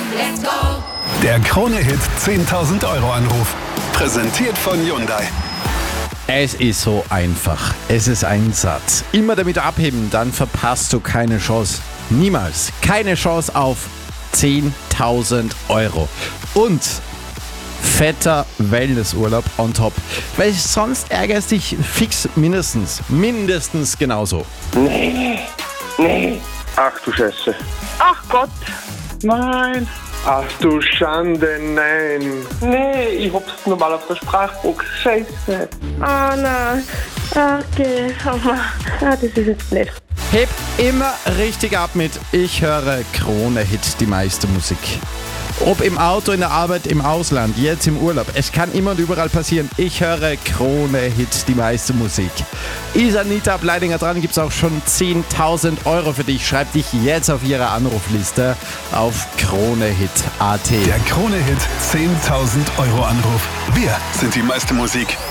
let's go. Der Krone-Hit 10.000 Euro Anruf. Präsentiert von Hyundai. Es ist so einfach. Es ist ein Satz. Immer damit abheben, dann verpasst du keine Chance. Niemals. Keine Chance auf 10.000 Euro. Und fetter Wellnessurlaub on top. Weil sonst ärgerst dich fix mindestens genauso. Nee. Ach du Scheiße. Ach Gott, Nein. Ach du Schande, nein. nee, ich hab's normal auf der Sprachbox. Scheiße. Oh nein. Okay. Das ist jetzt blöd. Heb immer richtig ab mit Ich höre Krone-Hit, die meiste Musik. Ob im Auto, in der Arbeit, im Ausland, jetzt im Urlaub. Es kann immer und überall passieren. Ich höre Krone-Hit, die meiste Musik. Ist Anita Bleidinger dran, gibt's auch schon 10.000 Euro für dich. Schreib dich jetzt auf ihre Anrufliste auf kronehit.at. Der Krone-Hit 10.000 Euro Anruf. Wir sind die meiste Musik.